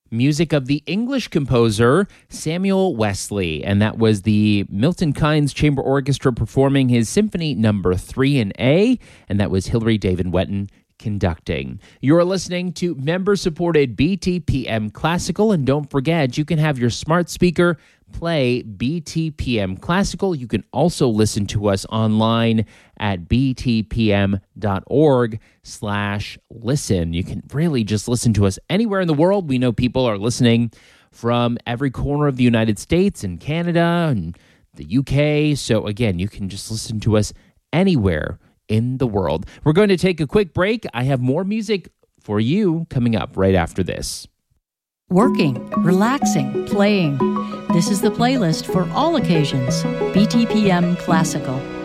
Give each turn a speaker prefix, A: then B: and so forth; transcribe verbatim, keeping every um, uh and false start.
A: music of the English composer Samuel Wesley, and that was the Milton Keynes Chamber Orchestra performing his Symphony Number three in A, and that was Hilary David Wetton conducting. You're listening to member-supported B T P M Classical, and don't forget, you can have your smart speaker play B T P M Classical. You can also listen to us online at btpm.org slash listen. You can really just listen to us anywhere in the world. We know people are listening from every corner of the United States and Canada and the U K. So again, you can just listen to us anywhere in the world. We're going to take a quick break. I have more music for you coming up right after this.
B: Working, relaxing, playing. This is the playlist for all occasions. B T P M Classical.